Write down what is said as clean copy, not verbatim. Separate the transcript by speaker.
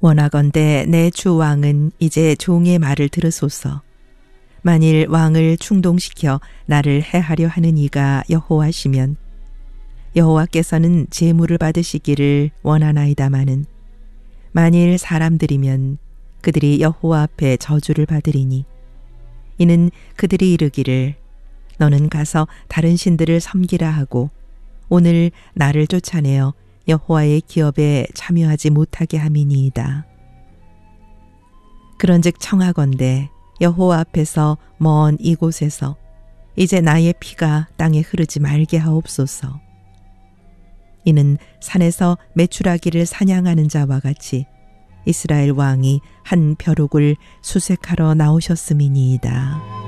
Speaker 1: 원하건대 내 주 왕은 이제 종의 말을 들으소서. 만일 왕을 충동시켜 나를 해하려 하는 이가 여호와시면 여호와께서는 제물을 받으시기를 원하나이다마는 만일 사람들이면 그들이 여호와 앞에 저주를 받으리니 이는 그들이 이르기를 너는 가서 다른 신들을 섬기라 하고 오늘 나를 쫓아내어 여호와의 기업에 참여하지 못하게 함이니이다. 그런즉 청하건대 여호와 앞에서 먼 이곳에서 이제 나의 피가 땅에 흐르지 말게 하옵소서. 이는 산에서 메추라기를 사냥하는 자와 같이 이스라엘 왕이 한 벼룩을 수색하러 나오셨음이니이다.